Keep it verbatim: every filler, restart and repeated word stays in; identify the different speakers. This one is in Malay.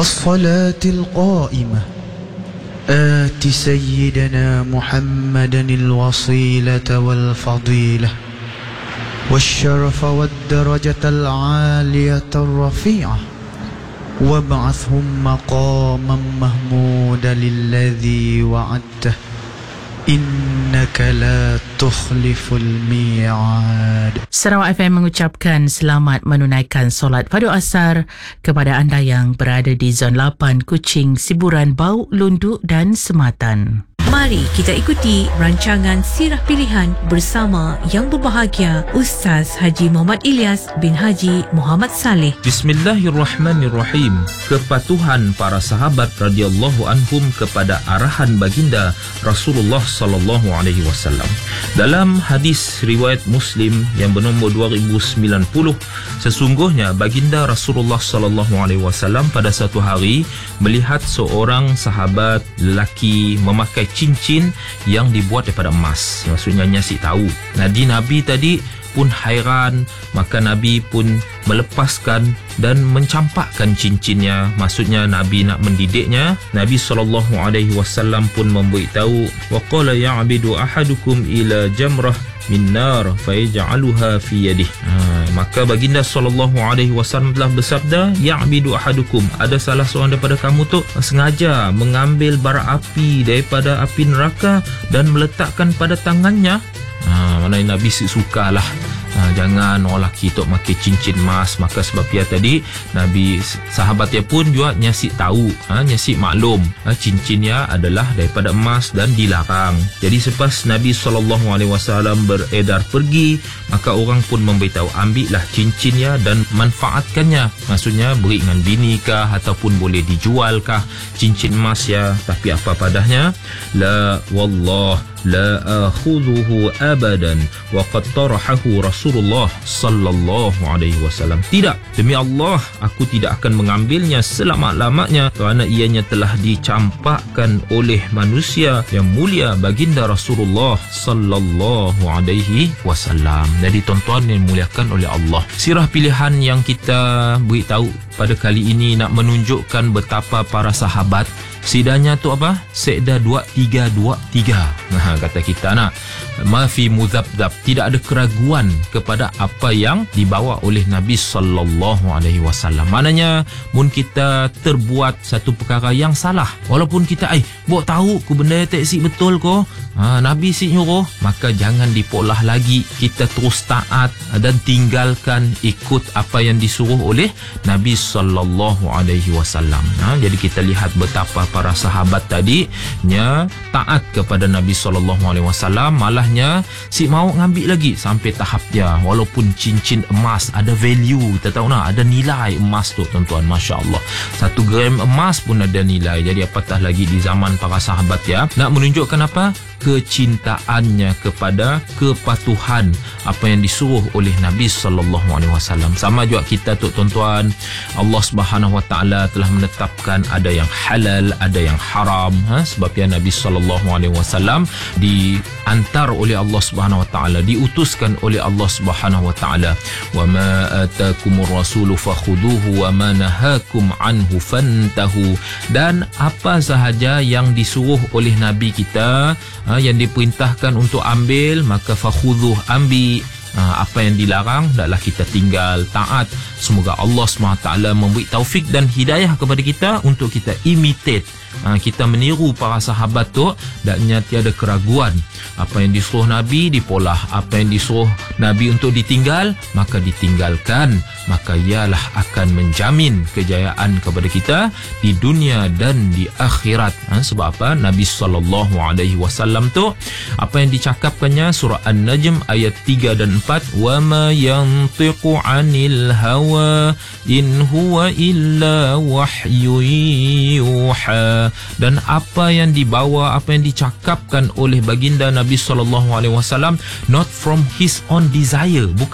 Speaker 1: والصلاة القائمة آت سيدنا محمدا الوصيلة والفضيلة والشرف والدرجة العالية الرفيعة وابعثهم مقاما محمودا للذي وعدته إنك لا تخلف الميعاد.
Speaker 2: Sarawak F M mengucapkan selamat menunaikan solat Fardhu Asar kepada anda yang berada di Zon lapan Kuching, Siburan, Bau, Lundu dan Sematan.
Speaker 3: Mari kita ikuti rancangan Sirah Pilihan bersama yang berbahagia Ustaz Haji Muhammad Ilyas bin Haji Muhammad Saleh.
Speaker 4: Bismillahirrahmanirrahim. Kepatuhan para sahabat radhiyallahu anhum kepada arahan baginda Rasulullah sallallahu alaihi wasallam. Dalam hadis riwayat Muslim yang bernombor dua ribu sembilan puluh, sesungguhnya baginda Rasulullah sallallahu alaihi wasallam pada satu hari melihat seorang sahabat lelaki memakai cincin yang dibuat daripada emas. Maksudnya nyasi tahu. Jadi Nabi tadi pun hairan, maka Nabi pun melepaskan dan mencampakkan cincinnya. Maksudnya Nabi nak mendidiknya. Nabi sallallahu alaihi wasallam pun memberitahu, wa qala ya'bidu ahadukum ila jamrah min nar fayaj'aluha fi yadihi. Ha, maka baginda sallallahu alaihi wasallam telah bersabda, ya'bidu ahadukum, ada salah seorang daripada kamu tu sengaja mengambil bara api daripada api neraka dan meletakkan pada tangannya. Ha, mana Nabi sukalah. Ha, jangan orang lelaki tok pakai cincin emas. Maka sebab dia tadi Nabi sahabat dia pun juga nyasik tahu, ha, nyasik maklum, ha, cincinnya adalah daripada emas dan dilarang. Jadi selepas Nabi sallallahu alaihi wasallam beredar pergi, maka orang pun memberitahu, ambillah cincinnya dan manfaatkannya. Maksudnya beri dengan bini kah ataupun boleh dijual kah cincin emas ya. Tapi apa padahnya, la wallah la akhudhuhu abadan wa qad tarahahu Rasulullah sallallahu alaihi wasallam. Tidak, demi Allah aku tidak akan mengambilnya selama-lamanya kerana ianya telah dicampakkan oleh manusia yang mulia baginda Rasulullah sallallahu alaihi wasallam. Jadi tuan-tuan yang dimuliakan oleh Allah, sirah pilihan yang kita beritahu pada kali ini nak menunjukkan betapa para sahabat sidanya tu apa? Sekda dua tiga dua tiga. Nah, kata kita nak ma fi muzabzab, tidak ada keraguan kepada apa yang dibawa oleh Nabi sallallahu alaihi wasallam. Maknanya mun kita terbuat satu perkara yang salah, walaupun kita ai buat tahu ku benda tak si betul ko, ha, Nabi si nyuruh, maka jangan dipolah lagi, kita terus taat dan tinggalkan ikut apa yang disuruh oleh Nabi sallallahu alaihi wasallam. Ha, jadi kita lihat betapa para sahabat tadi nya taat kepada Nabi sallallahu alaihi wasallam, malahnya si mau ngambil lagi sampai tahap dia walaupun cincin emas ada value, kita tahu nah ada nilai emas tu tuan-tuan, masya-Allah. Satu gram emas pun ada nilai. Jadi apatah lagi di zaman para sahabat ya, nak menunjukkan apa? Kecintaannya kepada kepatuhan apa yang disuruh oleh Nabi sallallahu alaihi wasallam. Sama juga kita tu tuan-tuan, Allah Subhanahu wa taala telah menetapkan ada yang halal, ada yang haram, ha? Sebab ya Nabi sallallahu alaihi wasallam diantar oleh Allah Subhanahu wa taala, diutuskan oleh Allah Subhanahu wa taala, wa ma atakumur rasulu fakhuduhu wa ma nahakum anhu fantahu. Dan apa sahaja yang disuruh oleh Nabi kita, ha, yang diperintahkan untuk ambil, maka fakhudhuh, ambil. Ha, apa yang dilarang hendaklah kita tinggal, taat. Semoga Allah subhanahu wa taala memberi taufik dan hidayah kepada kita untuk kita imitate, ha, kita meniru para sahabat tu, dan tiada keraguan. Apa yang disuruh Nabi dipolah, apa yang disuruh Nabi untuk ditinggal maka ditinggalkan. Maka ialah akan menjamin kejayaan kepada kita di dunia dan di akhirat. Ha, sebab apa? Nabi sallallahu alaihi wasallam tu apa yang dicakapkannya, surah An-Najm ayat tiga dan empat, wa ma yantiqu 'anil hawa in huwa illa wahyun yuha. Dan apa yang dibawa, apa yang dicakapkan oleh baginda Nabi sallallahu alaihi wasallam, not from his own desire, bukan